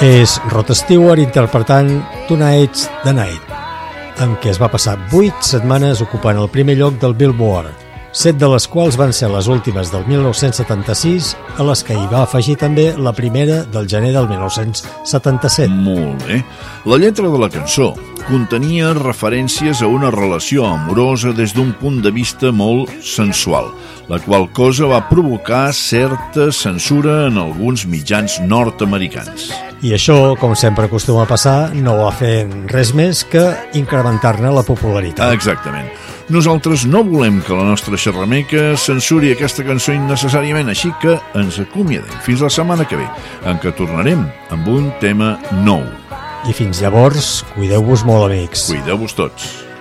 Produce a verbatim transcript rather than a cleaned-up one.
És Rod Stewart interpretant Tonight's the Night, amb què es va passar vuit setmanes ocupant el primer lloc del Billboard, set de les quals van ser les últimes del mil nou-cents setanta-sis, a les que hi va afegir també la primera del gener del mil nou-cents setanta-set. Molt bé. La lletra de la cançó contenia referències a una relació amorosa des d'un punt de vista molt sensual, la qual cosa va provocar certa censura en alguns mitjans nord-americans. I això, com sempre acostuma a passar, no va fer res més que incrementar-ne la popularitat. Exactament. Nosaltres no volem que la nostra xerrameca censuri aquesta cançó innecessàriament, així que ens acomiadem fins la setmana que ve, en què tornarem amb un tema nou. I fins llavors, cuideu-vos molt, amics. Cuideu-vos tots.